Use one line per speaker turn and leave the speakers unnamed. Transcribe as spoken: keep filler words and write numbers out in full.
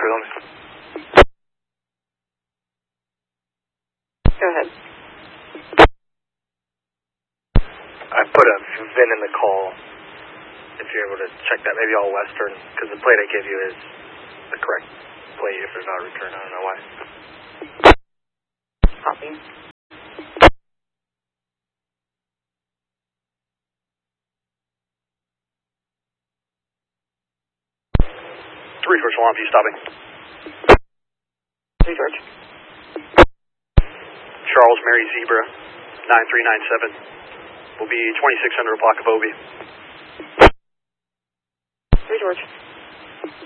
on me.
Go ahead.
I put a V I N in the call, if you're able to check that, maybe all Western, because the plate I gave you is the correct plate if there's not a return. I don't know why.
Copy.
Three George Alarm, you stopping?
Three George.
Charles Mary Zebra, nine three nine seven. Will be twenty-six hundred block of O B.
Three George.